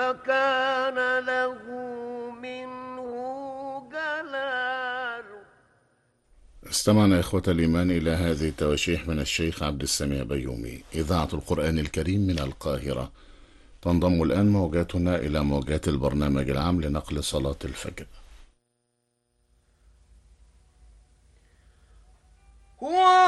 فكان له منه جلال. استمعنا إخوة الإيمان إلى هذه التواشيح من الشيخ عبد السميع بيومي، إذاعة القرآن الكريم من القاهرة. تنضم الآن موجاتنا إلى موجات البرنامج العام لنقل صلاة الفجر. هو